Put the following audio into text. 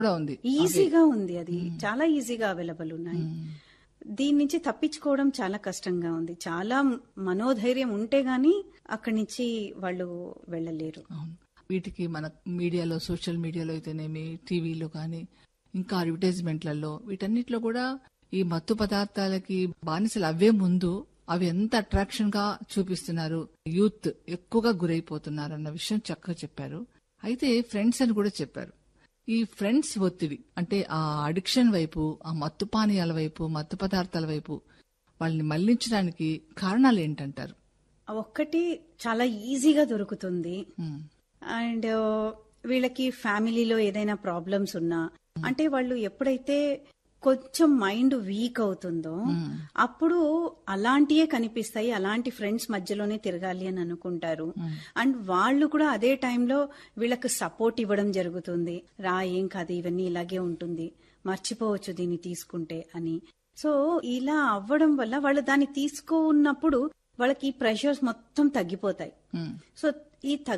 కూడా ఉంది. ఈజీగా ఉంది, అది చాలా ఈజీగా అవైలబుల్ ఉన్నాయి. దీని నుంచి తప్పించుకోవడం చాలా కష్టంగా ఉంది. చాలా మనోధైర్యం ఉంటే గానీ అక్కడి నుంచి వాళ్ళు వెళ్ళలేరు. అవును. వీటికి మన మీడియాలో, సోషల్ మీడియాలో అయితేనేమి, టీవీలో కానీ ఇంకా అడ్వర్టైజ్మెంట్లలో వీటన్నిటిలో కూడా ఈ మత్తు పదార్థాలకి బానిసలు అవే ముందు అవి ఎంత అట్రాక్షన్ గా చూపిస్తున్నారు, యూత్ ఎక్కువగా గురైపోతున్నారు అన్న విషయం చక్కగా చెప్పారు. అయితే ఫ్రెండ్స్ అని కూడా చెప్పారు. ఈ ఫ్రెండ్స్ ఒత్తిడి అంటే ఆ అడిక్షన్ వైపు, ఆ మత్తు పానీయాల వైపు, మత్తు పదార్థాల వైపు వాళ్ళని మళ్లించడానికి కారణాలు ఏంటంటారు? ఒక్కటి చాలా ఈజీగా దొరుకుతుంది. అండ్ వీళ్ళకి ఫ్యామిలీలో ఏదైనా ప్రాబ్లమ్స్ ఉన్నా, అంటే వాళ్ళు ఎప్పుడైతే కొంచెం మైండ్ వీక్ అవుతుందో అప్పుడు అలాంటియే కనిపిస్తాయి, అలాంటి ఫ్రెండ్స్ మధ్యలోనే తిరగాలి అని అనుకుంటారు. అండ్ వాళ్ళు కూడా అదే టైంలో వీళ్ళకి సపోర్ట్ ఇవ్వడం జరుగుతుంది. రా, ఏం కాదు, ఇవన్నీ ఇలాగే ఉంటుంది, మర్చిపోవచ్చు దీన్ని తీసుకుంటే అని. సో ఇలా అవ్వడం వల్ల వాళ్ళు దాన్ని తీసుకున్నప్పుడు వాళ్ళకి ఈ ప్రెషర్స్ మొత్తం తగ్గిపోతాయి. సో ఈ